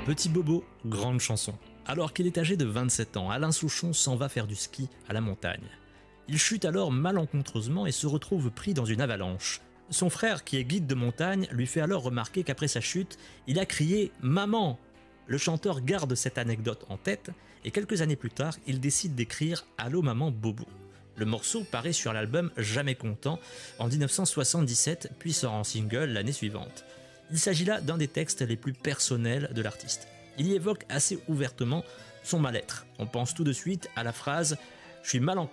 Petit Bobo, grande chanson. Alors qu'il est âgé de 27 ans, Alain Souchon s'en va faire du ski à la montagne. Il chute alors malencontreusement et se retrouve pris dans une avalanche. Son frère, qui est guide de montagne, lui fait alors remarquer qu'après sa chute, il a crié « Maman !». Le chanteur garde cette anecdote en tête et quelques années plus tard, il décide d'écrire « Allô maman Bobo ». Le morceau paraît sur l'album Jamais content en 1977, puis sort en single l'année suivante. Il s'agit là d'un des textes les plus personnels de l'artiste. Il y évoque assez ouvertement son mal-être. On pense tout de suite à la phrase « Je suis mal en campagne ».